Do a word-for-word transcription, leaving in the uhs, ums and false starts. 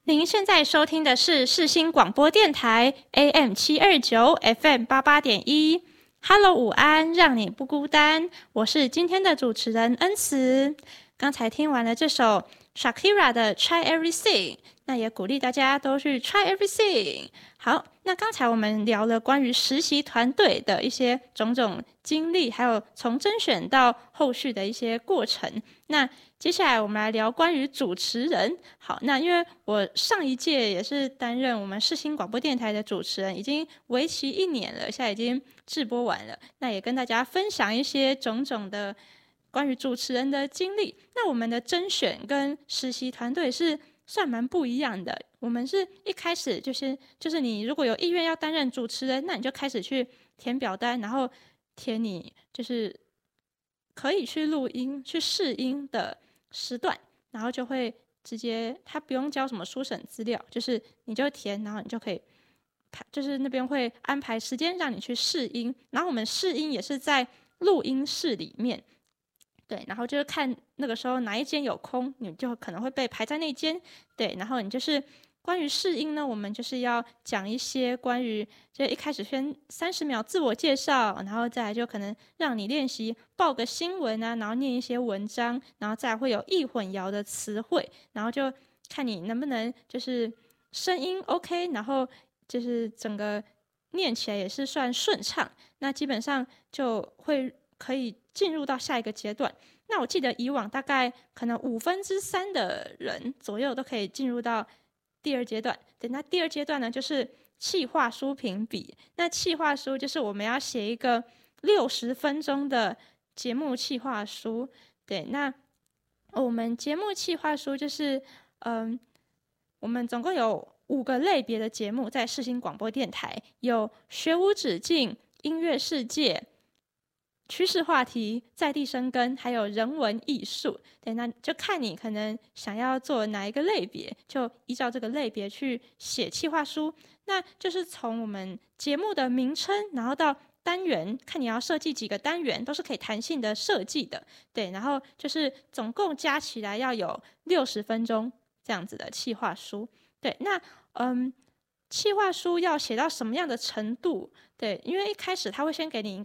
您现在收听的是世新广播电台 A M 七二九 F M 八八点一。Hello， 午安，让你不孤单。我是今天的主持人恩慈。刚才听完了这首 Shakira 的 Try Everything， 那也鼓励大家都去 Try Everything。好，那刚才我们聊了关于实习团队的一些种种经历，还有从甄选到后续的一些过程。那接下来我们来聊关于主持人。好，那因为我上一届也是担任我们世新广播电台的主持人，已经为期一年了，现在已经制播完了。那也跟大家分享一些种种的关于主持人的经历。那我们的甄选跟实习团队是算蛮不一样的。我们是一开始就是就是你如果有意愿要担任主持人，那你就开始去填表单，然后填你就是可以去录音、去试音的时段，然后就会直接，他不用交什么书审资料，就是你就填，然后你就可以，就是那边会安排时间让你去试音，然后我们试音也是在录音室里面，对，然后就是看那个时候哪一间有空，你就可能会被排在那间，对，然后你就是关于试音呢，我们就是要讲一些关于，就一开始先三十秒自我介绍，然后再来就可能让你练习报个新闻啊，然后念一些文章，然后再来会有易混淆的词汇，然后就看你能不能就是声音 OK， 然后就是整个念起来也是算顺畅，那基本上就会可以进入到下一个阶段。那我记得以往大概可能五分之三的人左右都可以进入到第二阶段。对，那第二阶段呢，就是企划书评比。那企划书就是我们要写一个六十分钟的节目企划书。对，那我们节目企划书就是，嗯，我们总共有五个类别的节目在世新广播电台，有学无止境、音乐世界、趋势话题、在地生根，还有人文艺术。对，那就看你可能想要做哪一个类别，就依照这个类别去写企划书。那就是从我们节目的名称，然后到单元，看你要设计几个单元，都是可以弹性的设计的。对，然后就是总共加起来要有六十分钟这样子的企划书。对，那嗯，企划书要写到什么样的程度？对，因为一开始他会先给你